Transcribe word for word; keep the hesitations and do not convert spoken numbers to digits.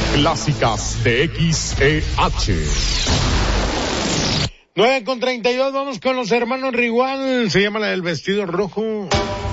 clásicas de X E H. nueve con treinta y dos, vamos con los hermanos Rigual, se llama la del vestido rojo.